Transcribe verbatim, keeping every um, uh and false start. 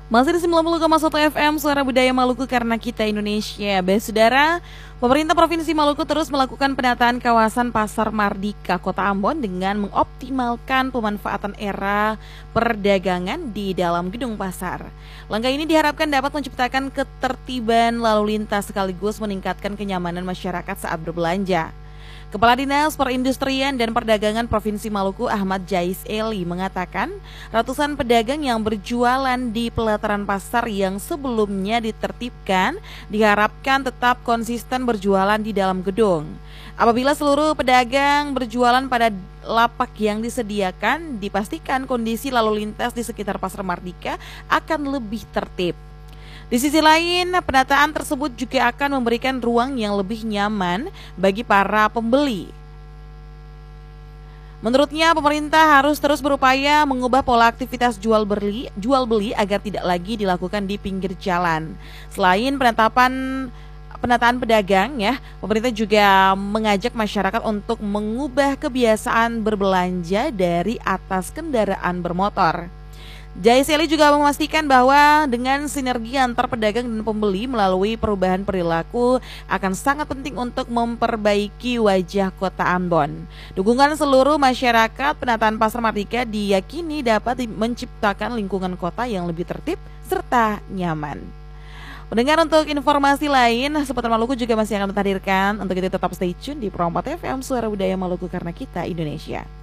Masih di sembilan puluh koma satu F M Suara Budaya Maluku karena kita Indonesia. Baik saudara, pemerintah Provinsi Maluku terus melakukan penataan kawasan Pasar Mardika, Kota Ambon dengan mengoptimalkan pemanfaatan era perdagangan di dalam gedung pasar. Langkah ini diharapkan dapat menciptakan ketertiban lalu lintas sekaligus meningkatkan kenyamanan masyarakat saat berbelanja. Kepala Dinas Perindustrian dan Perdagangan Provinsi Maluku Ahmad Jais Eli mengatakan ratusan pedagang yang berjualan di pelataran pasar yang sebelumnya ditertibkan diharapkan tetap konsisten berjualan di dalam gedung. Apabila seluruh pedagang berjualan pada lapak yang disediakan, dipastikan kondisi lalu lintas di sekitar Pasar Mardika akan lebih tertib. Di sisi lain, penataan tersebut juga akan memberikan ruang yang lebih nyaman bagi para pembeli. Menurutnya, pemerintah harus terus berupaya mengubah pola aktivitas jual beli, jual beli agar tidak lagi dilakukan di pinggir jalan. Selain penetapan penataan pedagang, ya, pemerintah juga mengajak masyarakat untuk mengubah kebiasaan berbelanja dari atas kendaraan bermotor. Jais Eli juga memastikan bahwa dengan sinergi antar pedagang dan pembeli melalui perubahan perilaku akan sangat penting untuk memperbaiki wajah Kota Ambon. Dukungan seluruh masyarakat, penataan Pasar Mardika diyakini dapat menciptakan lingkungan kota yang lebih tertib serta nyaman. Pendengar, untuk informasi lain seputar Maluku juga masih akan kita hadirkan. Untuk itu tetap stay tune di Pro empat F M Suara Budaya Maluku karena kita Indonesia.